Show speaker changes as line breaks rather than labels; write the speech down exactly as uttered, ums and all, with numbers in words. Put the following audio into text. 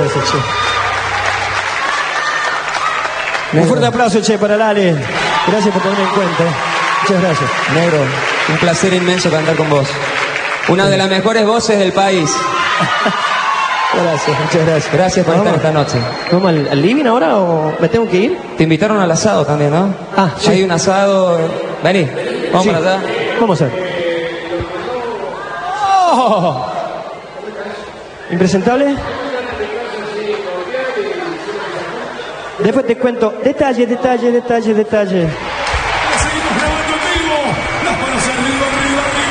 gracias, che. Un fuerte aplauso, che, para Lale. Gracias por tenerme en cuenta. Muchas gracias.
Negro, un placer inmenso cantar con vos. Una de las mejores voces del país.
Gracias, muchas gracias.
Gracias por estar esta noche.
¿Vamos al, al living ahora o me tengo que ir?
Te invitaron al asado también, ¿no?
Ah, sí.
Hay un asado. Vení, vamos
Sí.
para allá.
Vamos a ver. ¡Oh! ¿Impresentable? Después te cuento detalle, detalle, detalle, detalle.